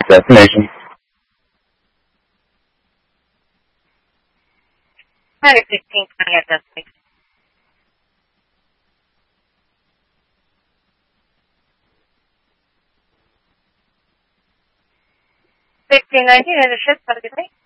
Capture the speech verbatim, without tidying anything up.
destination. Highway sixteen twenty at destination. sixteen nineteen, end of shift. Have a good night.